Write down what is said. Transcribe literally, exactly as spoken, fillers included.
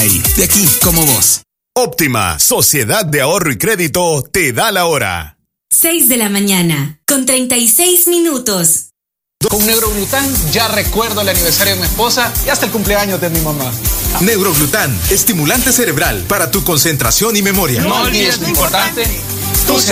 Society, de aquí como vos. Óptima, Sociedad de Ahorro y Crédito, te da la hora. seis de la mañana, con treinta y seis minutos. Con Neuroglután ya recuerdo el aniversario de mi esposa y hasta el cumpleaños de mi mamá. Neuroglután, estimulante cerebral para tu concentración y memoria. No olvides lo importante,